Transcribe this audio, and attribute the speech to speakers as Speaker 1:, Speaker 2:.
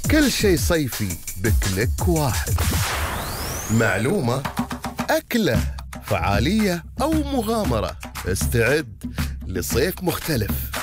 Speaker 1: كل شيء صيفي بكليك واحد. معلومة، أكلة، فعالية أو مغامرة، استعد لصيف مختلف.